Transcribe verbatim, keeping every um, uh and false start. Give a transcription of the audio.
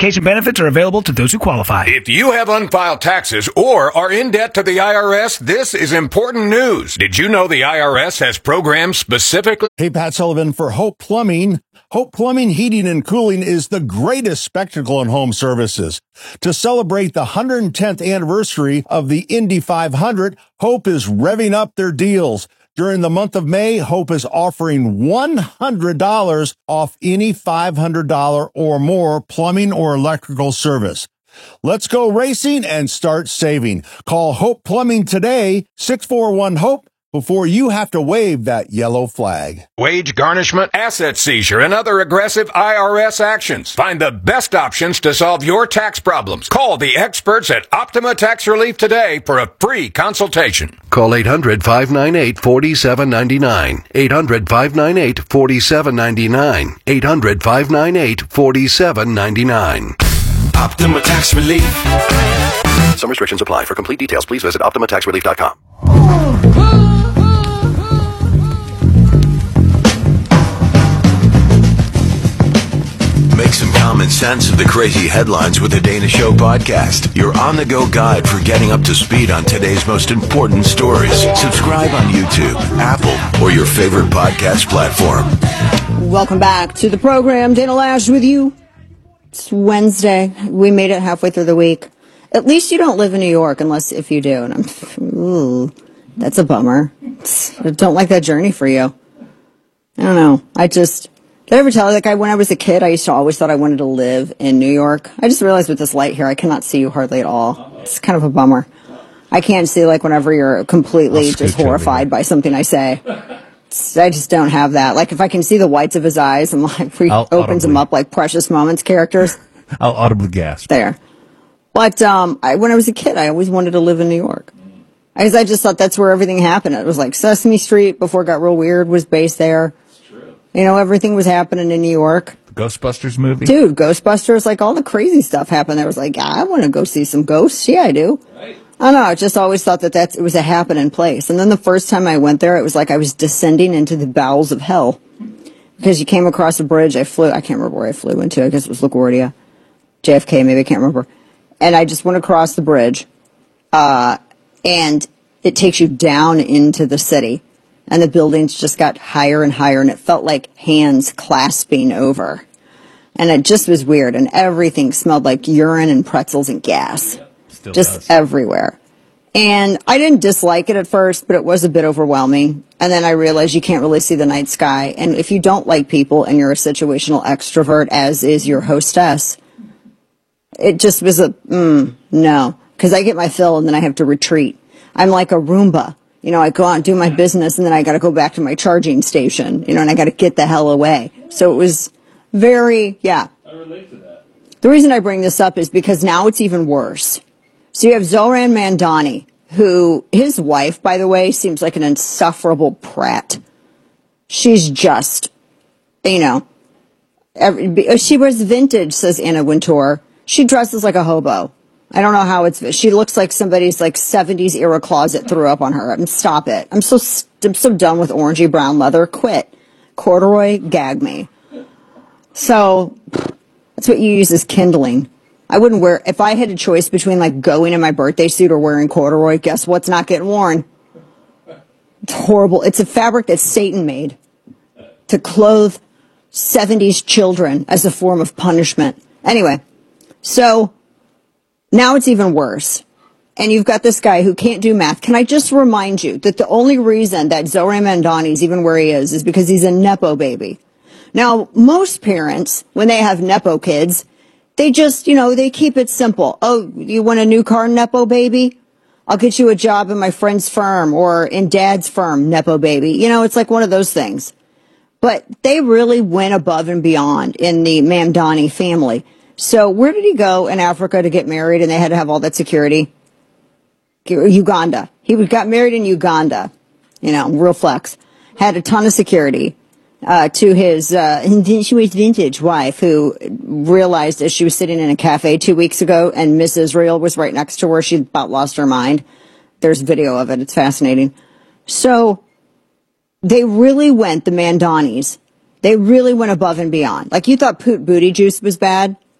education benefits are available to those who qualify. If you have unfiled taxes or are in debt to the I R S, this is important news. Did you know the I R S has programs specifically? Hey, Pat Sullivan for Hope Plumbing. Hope Plumbing, Heating, and Cooling is the greatest spectacle in home services. To celebrate the one hundred tenth anniversary of the Indy five hundred, Hope is revving up their deals. During the month of May, Hope is offering one hundred dollars off any five hundred dollars or more plumbing or electrical service. Let's go racing and start saving. Call Hope Plumbing today, six four one HOPE, before you have to wave that yellow flag. Wage garnishment, asset seizure, and other aggressive I R S actions. Find the best options to solve your tax problems. Call the experts at Optima Tax Relief today for a free consultation. Call eight hundred, five nine eight, four seven nine nine. eight hundred, five nine eight, four seven nine nine. eight hundred, five nine eight, four seven nine nine. Optima Tax Relief. Some restrictions apply. For complete details, please visit optima tax relief dot com. Make some common sense of the crazy headlines with the Dana Show podcast. Your on-the-go guide for getting up to speed on today's most important stories. Subscribe on YouTube, Apple, or your favorite podcast platform. Welcome back to the program. Dana Lash with you. It's Wednesday. We made it halfway through the week. At least you don't live in New York, unless if you do. And I'm, ooh, that's a bummer. It's, I don't like that journey for you. I don't know. I just... Did I ever tell you, like, I, when I was a kid, I used to always thought I wanted to live in New York. I just realized with this light here, I cannot see you hardly at all. It's kind of a bummer. I can't see, like, whenever you're completely just horrified by something I say. It's, I just don't have that. Like, if I can see the whites of his eyes, I'm like, he I'll opens audibly. them up like Precious Moments characters. I'll audibly gasp. There. But um, I, when I was a kid, I always wanted to live in New York. Because I just thought that's where everything happened. It was like Sesame Street, before it got real weird, was based there. You know, everything was happening in New York. The Ghostbusters movie? Dude, Ghostbusters, like all the crazy stuff happened. There was like, yeah, I want to go see some ghosts. Yeah, I do. Right. I don't know. I just always thought that that's, it was a happening place. And then the first time I went there, it was like I was descending into the bowels of hell. Because you came across a bridge. I flew, I can't remember where I flew into. I guess it was LaGuardia. J F K, maybe, I can't remember. And I just went across the bridge. Uh, and it takes you down into the city. And the buildings just got higher and higher, and it felt like hands clasping over. And it just was weird, and everything smelled like urine and pretzels and gas. Still just does. everywhere. And I didn't dislike it at first, but it was a bit overwhelming. And then I realized you can't really see the night sky. And if you don't like people and you're a situational extrovert, as is your hostess, it just was a, mm, no. Because I get my fill, and then I have to retreat. I'm like a Roomba. You know, I go out and do my business, and then I got to go back to my charging station, you know, and I got to get the hell away. So it was very, yeah. I relate to that. The reason I bring this up is because now it's even worse. So you have Zohran Mamdani, who, his wife, by the way, seems like an insufferable prat. She's just, you know, every, she wears vintage, says Anna Wintour. She dresses like a hobo. I don't know how it's, she looks like somebody's like seventies era closet threw up on her. I mean, stop it. I'm so, I'm so done with orangey brown leather. Quit. Corduroy, gag me. So, that's what you use as kindling. I wouldn't wear, if I had a choice between like going in my birthday suit or wearing corduroy, guess what's not getting worn? It's horrible. It's a fabric that Satan made to clothe seventies children as a form of punishment. Anyway, so, now it's even worse. And you've got this guy who can't do math. Can I just remind you that the only reason that Zohran Mamdani is even where he is is because he's a Nepo baby. Now, most parents, when they have Nepo kids, they just, you know, they keep it simple. Oh, you want a new car, Nepo baby? I'll get you a job in my friend's firm or in dad's firm, Nepo baby. You know, it's like one of those things. But they really went above and beyond in the Mamdani family. So where did he go in Africa to get married and they had to have all that security? Uganda. He got married in Uganda. You know, real flex. Had a ton of security uh, to his uh, vintage wife, who realized as she was sitting in a cafe two weeks ago and Miss Israel was right next to her, she about lost her mind. There's video of it. It's fascinating. So they really went, the Mamdanis, they really went above and beyond. Like, you thought Poot Booty Juice was bad?